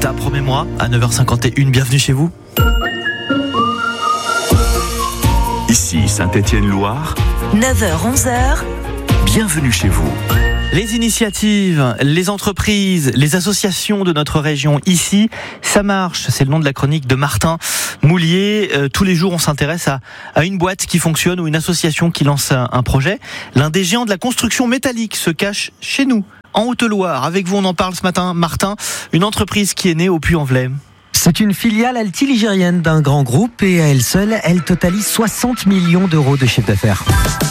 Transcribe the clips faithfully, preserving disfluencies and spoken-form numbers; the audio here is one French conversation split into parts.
Esta, promets-moi, à neuf heures cinquante et une, bienvenue chez vous. Ici Saint-Étienne-Loire, neuf heures onze, bienvenue chez vous. Les initiatives, les entreprises, les associations de notre région, ici, ça marche. C'est le nom de la chronique de Martin Moulier. Euh, tous les jours, on s'intéresse à, à une boîte qui fonctionne ou une association qui lance un, un projet. L'un des géants de la construction métallique se cache chez nous, en Haute-Loire. Avec vous, on en parle ce matin. Martin, une entreprise qui est née au Puy-en-Velay. C'est une filiale altiligérienne d'un grand groupe et à elle seule, elle totalise soixante millions d'euros de chiffre d'affaires.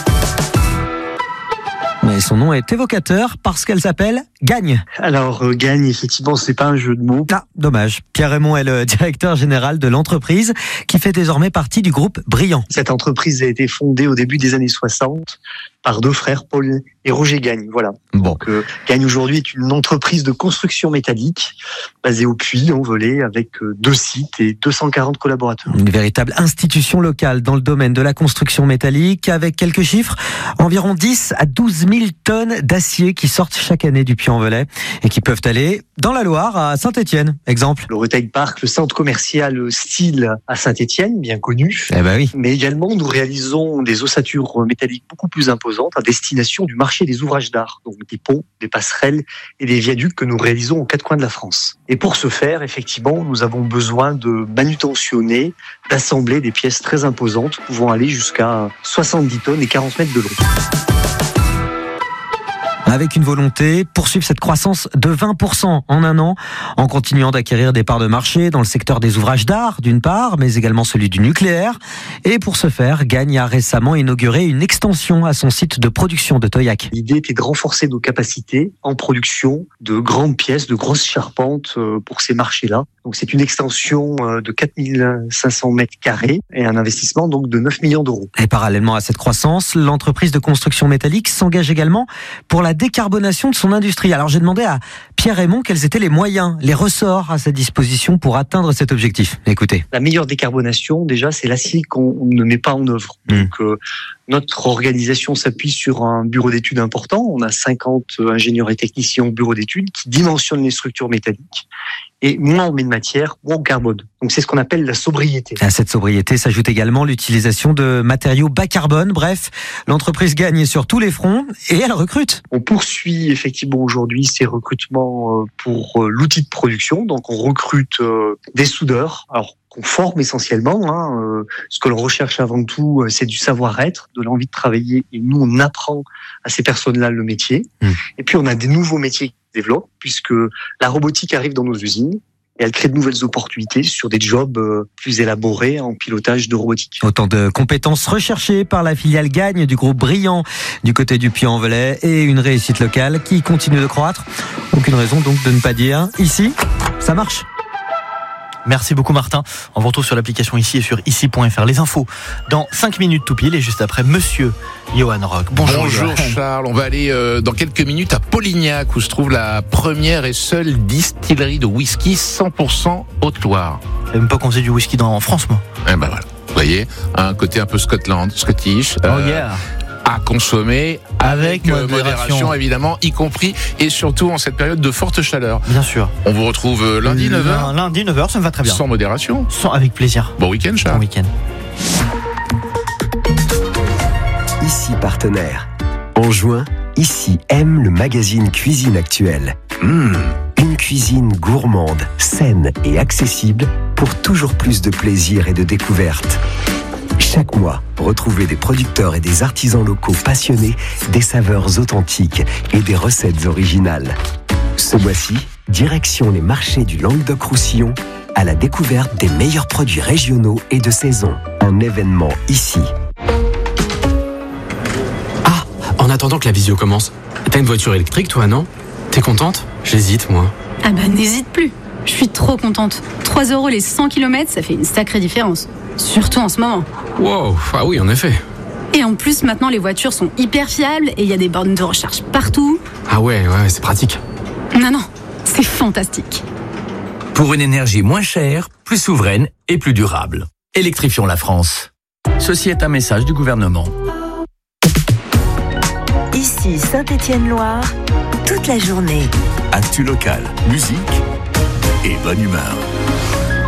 Mais son nom est évocateur parce qu'elle s'appelle Gagne. Alors, euh, Gagne, effectivement, c'est pas un jeu de mots. Ah, dommage. Pierre Raymond est le directeur général de l'entreprise qui fait désormais partie du groupe Brillant. Cette entreprise a été fondée au début des années soixante par deux frères, Paul et Roger Gagne. Voilà. Bon. Donc, euh, Gagne aujourd'hui est une entreprise de construction métallique basée au Puy, en Velay, avec euh, deux sites et deux cent quarante collaborateurs. Une véritable institution locale dans le domaine de la construction métallique avec quelques chiffres. Environ dix à douze mille tonnes d'acier qui sortent chaque année du Puy-en-Velay et qui peuvent aller dans la Loire à Saint-Étienne. Exemple. Le Retail Park, le centre commercial Style à Saint-Étienne, bien connu. Eh ben oui. Mais également, nous réalisons des ossatures métalliques beaucoup plus imposantes à destination du marché des ouvrages d'art, donc des ponts, des passerelles et des viaducs que nous réalisons aux quatre coins de la France. Et pour ce faire, effectivement, nous avons besoin de manutentionner, d'assembler des pièces très imposantes pouvant aller jusqu'à soixante-dix tonnes et quarante mètres de long. Avec une volonté, poursuivre cette croissance de vingt pour cent en un an, en continuant d'acquérir des parts de marché dans le secteur des ouvrages d'art, d'une part, mais également celui du nucléaire. Et pour ce faire, Gagne a récemment inauguré une extension à son site de production de Toyac. L'idée était de renforcer nos capacités en production de grandes pièces, de grosses charpentes pour ces marchés-là. Donc c'est une extension de quatre mille cinq cents mètres carrés et un investissement donc de neuf millions d'euros. Et parallèlement à cette croissance, l'entreprise de construction métallique s'engage également pour la décarbonation de son industrie. Alors j'ai demandé à Pierre Raymond quels étaient les moyens, les ressorts à sa disposition pour atteindre cet objectif. Écoutez. La meilleure décarbonation, déjà, c'est l'acier qu'on ne met pas en œuvre. Mmh. Donc euh, notre organisation s'appuie sur un bureau d'études important. On a cinquante ingénieurs et techniciens au bureau d'études qui dimensionnent les structures métalliques. Et moins on met de matière, moins on carbone. Donc c'est ce qu'on appelle la sobriété. À cette sobriété s'ajoute également l'utilisation de matériaux bas carbone. Bref, l'entreprise gagne sur tous les fronts et elle recrute. On poursuit effectivement aujourd'hui ces recrutements pour l'outil de production. Donc on recrute des soudeurs. Alors qu'on forme essentiellement. Hein. Ce que l'on recherche avant tout, c'est du savoir-être, de l'envie de travailler. Et nous, on apprend à ces personnes-là le métier. Mmh. Et puis on a des nouveaux métiers qui se développent, puisque la robotique arrive dans nos usines. Et elle crée de nouvelles opportunités sur des jobs plus élaborés en pilotage de robotique. Autant de compétences recherchées par la filiale Gagne du groupe Brillant du côté du Puy-en-Velay et une réussite locale qui continue de croître. Aucune raison donc de ne pas dire ici, ça marche. Merci beaucoup Martin. On vous retrouve sur l'application ici et sur ici point f r. Les infos dans cinq minutes tout pile et juste après Monsieur Johan Rock. Bonjour. Bonjour Charles. On va aller euh, dans quelques minutes à Polignac où se trouve la première et seule distillerie de whisky cent pour cent Haute-Loire. Je savais même pas qu'on faisait du whisky dans, en France moi. Eh ben voilà. Vous voyez, un côté un peu Scotland, Scottish. Oh euh, yeah. À consommer avec, avec modération. modération évidemment, y compris et surtout en cette période de forte chaleur. Bien sûr. On vous retrouve lundi neuf heures. Lundi neuf heures, ça me va très bien. Sans modération. Sans, avec plaisir. Bon week-end Charles. Bon week-end. Ici partenaire. En juin, Ici aime le magazine Cuisine Actuelle. Mmh, une cuisine gourmande, saine et accessible pour toujours plus de plaisir et de découverte. Chaque mois, retrouvez des producteurs et des artisans locaux passionnés, des saveurs authentiques et des recettes originales. Ce mois-ci, direction les marchés du Languedoc-Roussillon à la découverte des meilleurs produits régionaux et de saison. Un événement ici. Ah, en attendant que la visio commence, t'as une voiture électrique toi, non? T'es contente? J'hésite, moi. Ah bah n'hésite plus. Je suis trop contente. trois euros les cent kilomètres, ça fait une sacrée différence. Surtout en ce moment. Wow, ah oui, en effet. Et en plus, maintenant, les voitures sont hyper fiables et il y a des bornes de recharge partout. Ah ouais, ouais, c'est pratique. Non, non, c'est fantastique. Pour une énergie moins chère, plus souveraine et plus durable. Électrifions la France. Ceci est un message du gouvernement. Ici Saint-Étienne-Loire, toute la journée. Actu locale, musique et bonne humeur.